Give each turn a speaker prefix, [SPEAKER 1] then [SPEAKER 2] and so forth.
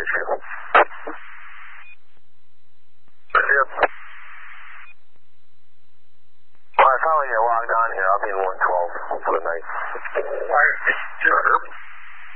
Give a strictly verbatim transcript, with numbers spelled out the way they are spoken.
[SPEAKER 1] issue. Yep. Well, I finally get logged on here. I'll be in one twelve for the night.
[SPEAKER 2] All right.